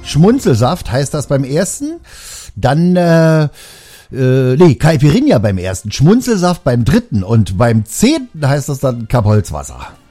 Schmunzelsaft heißt das beim ersten. Dann, Caipirinha beim ersten. Schmunzelsaft beim dritten. Und beim 10. heißt das dann Kappholzwasser.